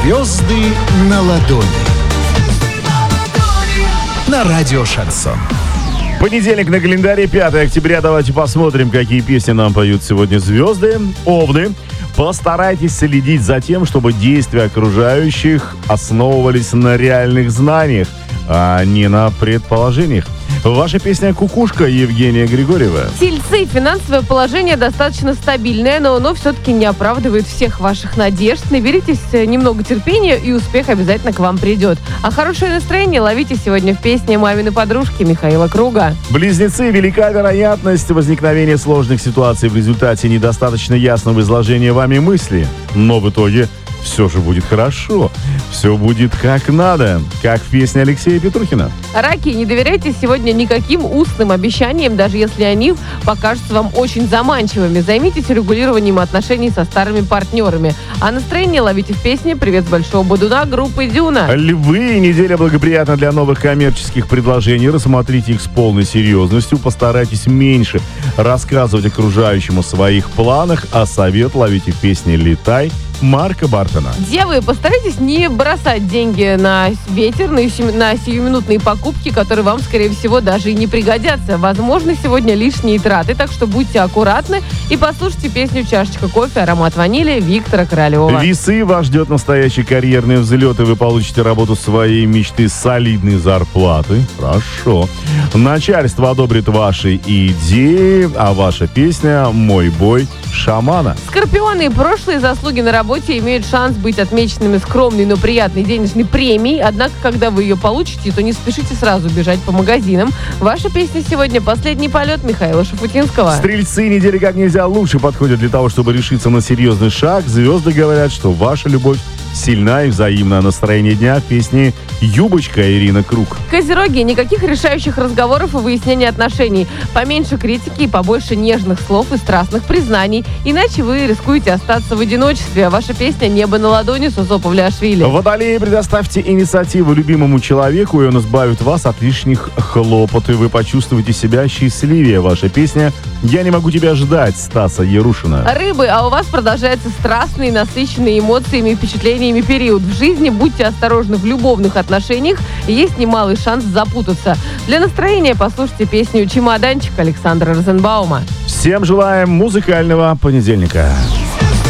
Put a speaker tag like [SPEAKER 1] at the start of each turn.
[SPEAKER 1] Звезды на ладони. На радио «Шансон».
[SPEAKER 2] Понедельник на календаре, 5 октября. Давайте посмотрим, какие песни нам поют сегодня звезды. Овны. Постарайтесь следить за тем, чтобы действия окружающих основывались на реальных знаниях, а не на предположениях. Ваша песня «Кукушка» Евгения Григорьева.
[SPEAKER 3] Тельцы. Финансовое положение достаточно стабильное, но оно все-таки не оправдывает всех ваших надежд. Наберитесь немного терпения, и успех обязательно к вам придет. А хорошее настроение ловите сегодня в песне «Мамины подружки» Михаила Круга.
[SPEAKER 2] Близнецы. Велика вероятность возникновения сложных ситуаций в результате недостаточно ясного изложения вами мысли. Но в итоге все же будет хорошо. Все будет как надо. Как в песне Алексея Петрухина.
[SPEAKER 3] Раки. Не доверяйте сегодня никаким устным обещаниям, даже если они покажутся вам очень заманчивыми. Займитесь регулированием отношений со старыми партнерами. А настроение ловите в песне «Привет с Большого Бодуна» группы «Дюна».
[SPEAKER 2] Львы. Неделя благоприятна для новых коммерческих предложений. Рассмотрите их с полной серьезностью. Постарайтесь меньше рассказывать окружающим о своих планах, а совет ловите в песне «Летай» Марка Бартона.
[SPEAKER 3] Девы, постарайтесь не бросать деньги на ветер, на сиюминутные покупки, которые вам, скорее всего, даже и не пригодятся. Возможно, сегодня лишние траты, так что будьте аккуратны и послушайте песню «Чашечка кофе. Аромат ванили» Виктора Королева.
[SPEAKER 2] Весы. Вас ждет настоящий карьерный взлет, и вы получите работу своей мечты с солидной зарплатой. Хорошо. Начальство одобрит ваши идеи, а ваша песня «Мой бой» Шамана.
[SPEAKER 3] Скорпионы. Прошлые заслуги на работе имеют шанс быть отмеченными скромной, но приятной денежной премией. Однако, когда вы ее получите, то не спешите сразу бежать по магазинам. Ваша песня сегодня «Последний полет» Михаила Шафутинского.
[SPEAKER 2] Стрельцы. Неделя как нельзя лучше подходит для того, чтобы решиться на серьезный шаг. Звезды говорят, что ваша любовь сильна и взаимна. Настроение дня в песне «Юбочка» Ирина Круг.
[SPEAKER 3] Козероги. Никаких решающих разговоров и выяснений отношений. Поменьше критики и побольше нежных слов и страстных признаний. Иначе вы рискуете остаться в одиночестве. А ваша песня «Небо на ладони» Сусо Павлиашвили.
[SPEAKER 2] Водолеи. Предоставьте инициативу любимому человеку, и он избавит вас от лишних хлопот, и вы почувствуете себя счастливее. Ваша песня «Я не могу тебя ждать» Стаса Ярушина.
[SPEAKER 3] Рыбы. А у вас продолжается страстный, насыщенный эмоциями и впечатлениями период в жизни. Будьте осторожны в любовных отношениях. Есть немалый шанс запутаться. Для настроения послушайте песню «Чемоданчик» Александра Розенбаума.
[SPEAKER 2] Всем желаем музыкального понедельника.